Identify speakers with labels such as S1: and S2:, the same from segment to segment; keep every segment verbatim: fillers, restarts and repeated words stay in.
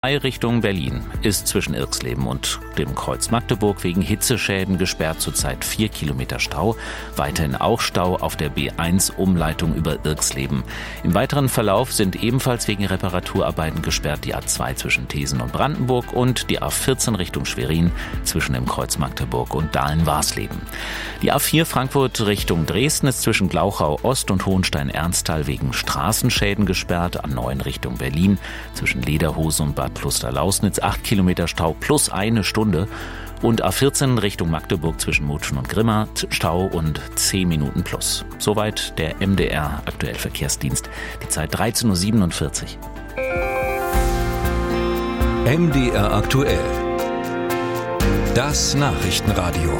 S1: Richtung Berlin ist zwischen Irxleben und dem Kreuz Magdeburg wegen Hitzeschäden gesperrt, zurzeit vier Kilometer Stau. Weiterhin auch Stau auf der B eins Umleitung über Irxleben. Im weiteren Verlauf sind ebenfalls wegen Reparaturarbeiten gesperrt die A zwei zwischen Thesen und Brandenburg und die A vierzehn Richtung Schwerin zwischen dem Kreuz Magdeburg und Dahlen-Warsleben. Die A vier Frankfurt Richtung Dresden ist zwischen Glauchau Ost und Hohenstein-Ernsthal wegen Straßenschäden gesperrt. A neun Richtung Berlin zwischen Lederhose und Bad Kloster-Lausnitz acht Kilometer Stau plus eine Stunde. Und A vierzehn Richtung Magdeburg zwischen Mutschen und Grimma Stau und zehn Minuten plus. Soweit der M D R Aktuell Verkehrsdienst. Die Zeit dreizehn Uhr siebenundvierzig.
S2: M D R Aktuell. Das Nachrichtenradio.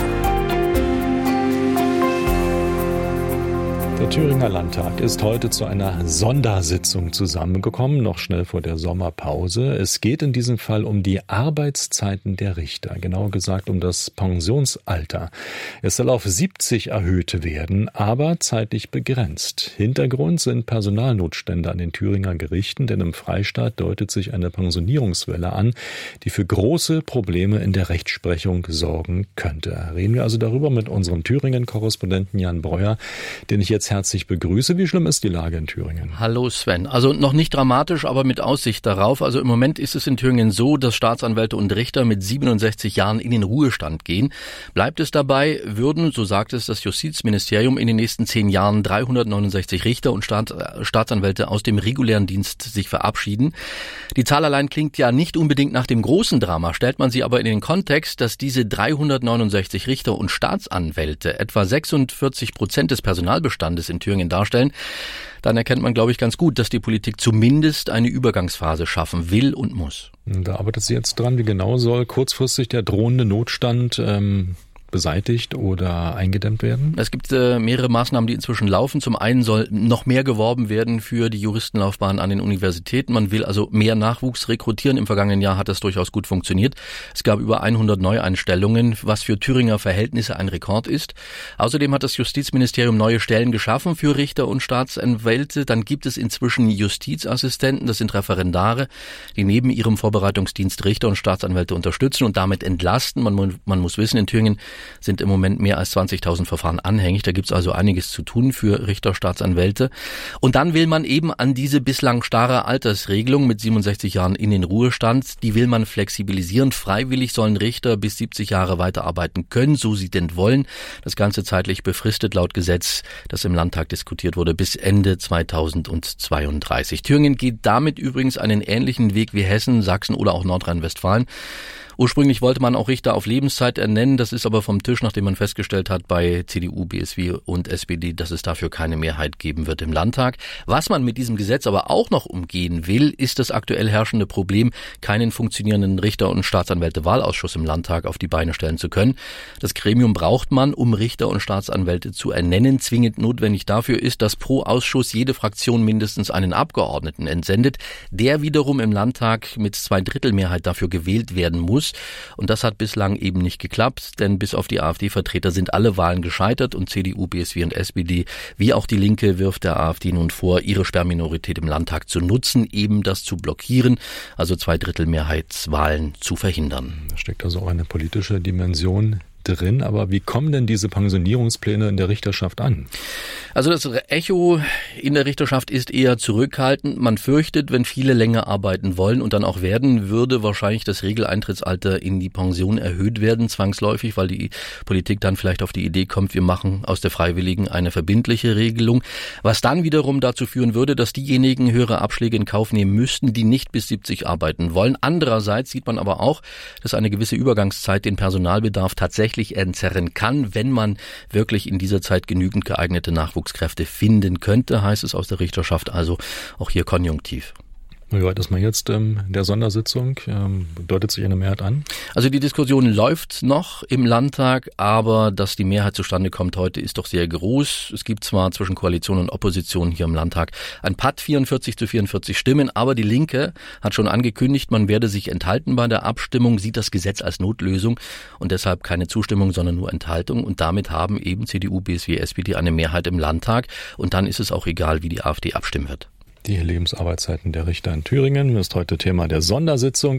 S3: Der Thüringer Landtag ist heute zu einer Sondersitzung zusammengekommen, noch schnell vor der Sommerpause. Es geht in diesem Fall um die Arbeitszeiten der Richter, genauer gesagt um das Pensionsalter. Es soll auf siebzig erhöht werden, aber zeitlich begrenzt. Hintergrund sind Personalnotstände an den Thüringer Gerichten, denn im Freistaat deutet sich eine Pensionierungswelle an, die für große Probleme in der Rechtsprechung sorgen könnte. Reden wir also darüber mit unserem Thüringen-Korrespondenten Jan Breuer, den ich jetzt herzlich begrüße. Wie schlimm ist die Lage in Thüringen?
S4: Hallo Sven. Also noch nicht dramatisch, aber mit Aussicht darauf. Also im Moment ist es in Thüringen so, dass Staatsanwälte und Richter mit siebenundsechzig Jahren in den Ruhestand gehen. Bleibt es dabei, würden, so sagt es das Justizministerium, in den nächsten zehn Jahren dreihundertneunundsechzig Richter und Staat, Staatsanwälte aus dem regulären Dienst sich verabschieden. Die Zahl allein klingt ja nicht unbedingt nach dem großen Drama. Stellt man sie aber in den Kontext, dass diese dreihundertneunundsechzig Richter und Staatsanwälte etwa sechsundvierzig Prozent des Personalbestandes in Thüringen darstellen, dann erkennt man, glaube ich, ganz gut, dass die Politik zumindest eine Übergangsphase schaffen will und muss.
S3: Da arbeitet sie jetzt dran. Wie genau soll kurzfristig der drohende Notstand ähm beseitigt oder eingedämmt werden?
S4: Es gibt äh, mehrere Maßnahmen, die inzwischen laufen. Zum einen soll noch mehr geworben werden für die Juristenlaufbahn an den Universitäten. Man will also mehr Nachwuchs rekrutieren. Im vergangenen Jahr hat das durchaus gut funktioniert. Es gab über hundert Neueinstellungen, was für Thüringer Verhältnisse ein Rekord ist. Außerdem hat das Justizministerium neue Stellen geschaffen für Richter und Staatsanwälte. Dann gibt es inzwischen Justizassistenten, das sind Referendare, die neben ihrem Vorbereitungsdienst Richter und Staatsanwälte unterstützen und damit entlasten. Man, man muss wissen, in Thüringen sind im Moment mehr als zwanzigtausend Verfahren anhängig. Da gibt's also einiges zu tun für Richter, Staatsanwälte. Und dann will man eben an diese bislang starre Altersregelung mit siebenundsechzig Jahren in den Ruhestand, die will man flexibilisieren. Freiwillig sollen Richter bis siebzig Jahre weiterarbeiten können, so sie denn wollen. Das Ganze zeitlich befristet laut Gesetz, das im Landtag diskutiert wurde, bis Ende zweitausendzweiunddreißig. Thüringen geht damit übrigens einen ähnlichen Weg wie Hessen, Sachsen oder auch Nordrhein-Westfalen. Ursprünglich wollte man auch Richter auf Lebenszeit ernennen, das ist aber vom Tisch, nachdem man festgestellt hat bei C D U, B S W und S P D, dass es dafür keine Mehrheit geben wird im Landtag. Was man mit diesem Gesetz aber auch noch umgehen will, ist das aktuell herrschende Problem, keinen funktionierenden Richter- und Staatsanwälte-Wahlausschuss im Landtag auf die Beine stellen zu können. Das Gremium braucht man, um Richter und Staatsanwälte zu ernennen. Zwingend notwendig dafür ist, dass pro Ausschuss jede Fraktion mindestens einen Abgeordneten entsendet, der wiederum im Landtag mit Zweidrittelmehrheit dafür gewählt werden muss. Und das hat bislang eben nicht geklappt, denn bis auf die AfD-Vertreter sind alle Wahlen gescheitert und C D U, B S W und S P D, wie auch die Linke, wirft der AfD nun vor, ihre Sperrminorität im Landtag zu nutzen, eben das zu blockieren, also Zweidrittelmehrheitswahlen zu verhindern.
S3: Da steckt also auch eine politische Dimension drin, aber wie kommen denn diese Pensionierungspläne in der Richterschaft an?
S4: Also das Echo in der Richterschaft ist eher zurückhaltend. Man fürchtet, wenn viele länger arbeiten wollen und dann auch werden, würde wahrscheinlich das Regeleintrittsalter in die Pension erhöht werden, zwangsläufig, weil die Politik dann vielleicht auf die Idee kommt, wir machen aus der Freiwilligen eine verbindliche Regelung, was dann wiederum dazu führen würde, dass diejenigen höhere Abschläge in Kauf nehmen müssten, die nicht bis siebzig arbeiten wollen. Andererseits sieht man aber auch, dass eine gewisse Übergangszeit den Personalbedarf tatsächlich entzerren kann, wenn man wirklich in dieser Zeit genügend geeignete Nachwuchskräfte finden könnte, heißt es aus der Richterschaft, also auch hier konjunktiv.
S3: Wie weit ist man jetzt ähm, in der Sondersitzung? Ähm, deutet sich eine Mehrheit an?
S4: Also die Diskussion läuft noch im Landtag, aber dass die Mehrheit zustande kommt heute, ist doch sehr groß. Es gibt zwar zwischen Koalition und Opposition hier im Landtag ein Patt, vierundvierzig zu vierundvierzig Stimmen, aber die Linke hat schon angekündigt, man werde sich enthalten bei der Abstimmung, sieht das Gesetz als Notlösung und deshalb keine Zustimmung, sondern nur Enthaltung. Und damit haben eben C D U, B S W, S P D eine Mehrheit im Landtag und dann ist es auch egal, wie die AfD abstimmen wird.
S3: Die Lebensarbeitszeiten der Richter in Thüringen ist heute Thema der Sondersitzung.